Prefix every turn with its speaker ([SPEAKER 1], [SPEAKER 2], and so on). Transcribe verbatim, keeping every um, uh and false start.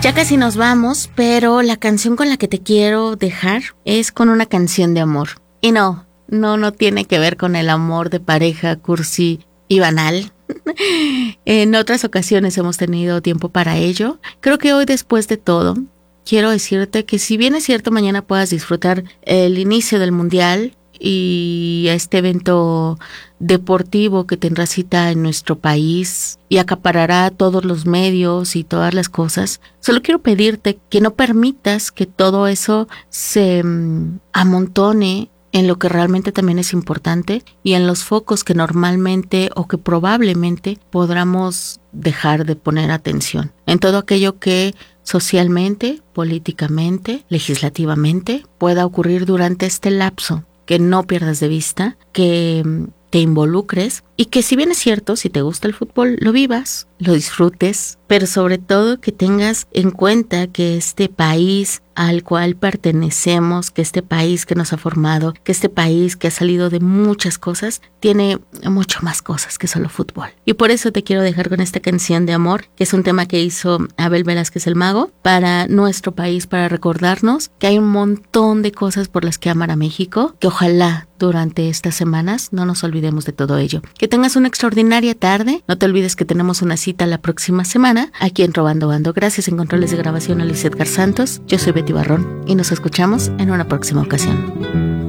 [SPEAKER 1] Ya casi nos vamos, pero la canción con la que te quiero dejar es con una canción de amor. Y no, no, no tiene que ver con el amor de pareja cursi y banal. En otras ocasiones hemos tenido tiempo para ello. Creo que hoy, después de todo, quiero decirte que si bien es cierto mañana puedas disfrutar el inicio del Mundial y este evento deportivo que tendrá cita en nuestro país y acaparará todos los medios y todas las cosas, solo quiero pedirte que no permitas que todo eso se um, amontone en lo que realmente también es importante y en los focos que normalmente o que probablemente podamos dejar de poner atención. En todo aquello que socialmente, políticamente, legislativamente pueda ocurrir durante este lapso. Que no pierdas de vista, que te involucres y que, si bien es cierto, si te gusta el fútbol, lo vivas, lo disfrutes, pero sobre todo que tengas en cuenta que este país al cual pertenecemos, que este país que nos ha formado, que este país que ha salido de muchas cosas, tiene mucho más cosas que solo fútbol. Y por eso te quiero dejar con esta canción de amor, que es un tema que hizo Abel Velázquez el Mago para nuestro país, para recordarnos que hay un montón de cosas por las que amar a México, que ojalá durante estas semanas no nos olvidemos de todo ello. Que tengas una extraordinaria tarde. No te olvides que tenemos una cita la próxima semana aquí en Robando Bando. Gracias en controles de grabación a Luis Edgar Santos. Yo soy Betty Barrón y nos escuchamos en una próxima ocasión.